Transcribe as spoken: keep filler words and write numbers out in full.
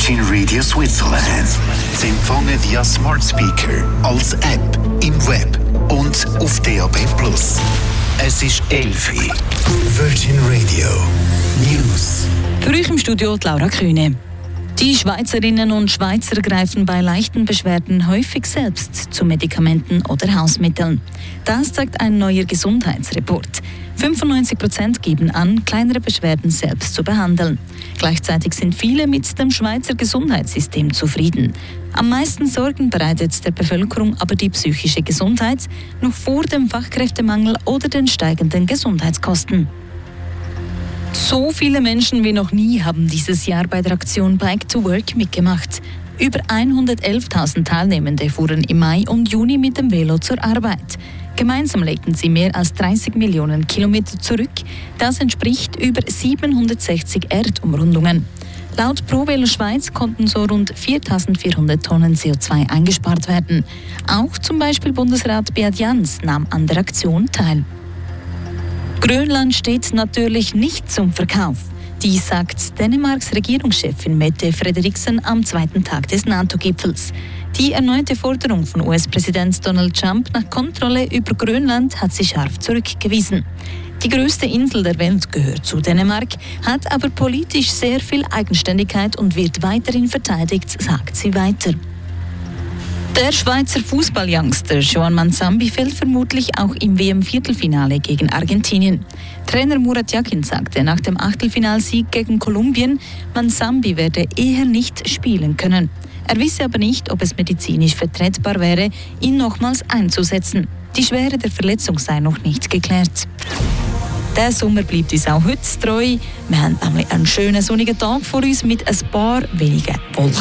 Virgin Radio Switzerland. Sie empfangen via Smart Speaker, als App, im Web und auf D A B plus. Es ist elf Uhr. Virgin Radio News. Für euch im Studio Laura Kühne. Die Schweizerinnen und Schweizer greifen bei leichten Beschwerden häufig selbst zu Medikamenten oder Hausmitteln. Das zeigt ein neuer Gesundheitsreport. fünfundneunzig Prozent geben an, kleinere Beschwerden selbst zu behandeln. Gleichzeitig sind viele mit dem Schweizer Gesundheitssystem zufrieden. Am meisten Sorgen bereitet der Bevölkerung aber die psychische Gesundheit, noch vor dem Fachkräftemangel oder den steigenden Gesundheitskosten. So viele Menschen wie noch nie haben dieses Jahr bei der Aktion Bike to Work mitgemacht. Über hundertelftausend Teilnehmende fuhren im Mai und Juni mit dem Velo zur Arbeit. Gemeinsam legten sie mehr als dreißig Millionen Kilometer zurück. Das entspricht über siebenhundertsechzig Erdumrundungen. Laut ProVelo Schweiz konnten so rund viertausendvierhundert Tonnen C O zwei eingespart werden. Auch zum Beispiel Bundesrat Beat Jans nahm an der Aktion teil. Grönland steht natürlich nicht zum Verkauf. Dies sagt Dänemarks Regierungschefin Mette Frederiksen am zweiten Tag des NATO-Gipfels. Die erneute Forderung von U S-Präsident Donald Trump nach Kontrolle über Grönland hat sie scharf zurückgewiesen. Die größte Insel der Welt gehört zu Dänemark, hat aber politisch sehr viel Eigenständigkeit und wird weiterhin verteidigt, sagt sie weiter. Der Schweizer Fußball-Youngster Joan Mansambi fällt vermutlich auch im W M-Viertelfinale gegen Argentinien. Trainer Murat Yakin sagte nach dem Achtelfinalsieg gegen Kolumbien, Mansambi werde eher nicht spielen können. Er wisse aber nicht, ob es medizinisch vertretbar wäre, ihn nochmals einzusetzen. Die Schwere der Verletzung sei noch nicht geklärt. Der Sommer bleibt uns auch heute treu. Wir haben nämlich einen schönen sonnigen Tag vor uns mit ein paar wenigen Wolken.